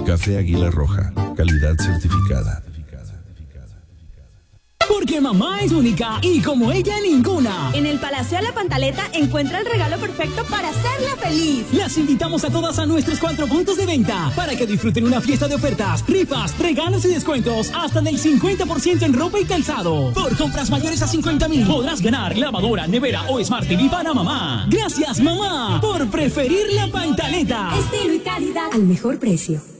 Café Águila Roja, calidad certificada. Porque mamá es única y como ella ninguna. En el Palacio de la Pantaleta encuentra el regalo perfecto para hacerla feliz. Las invitamos a todas a nuestros 4 puntos de venta para que disfruten una fiesta de ofertas, rifas, regalos y descuentos hasta del 50% en ropa y calzado. Por compras mayores a 50,000 podrás ganar lavadora, nevera o Smart TV para mamá. Gracias mamá por preferir la Pantaleta. Estilo y calidad al mejor precio.